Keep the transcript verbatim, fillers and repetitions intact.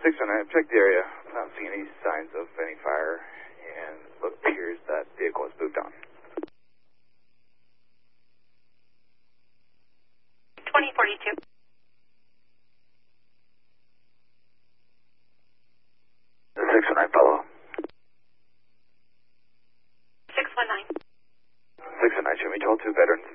six one nine, check the area. Not seeing any signs of any fire, and look appears that vehicle has moved on. twenty forty-two. six one nine, follow. six one nine. six one nine, show me twelve two veterans.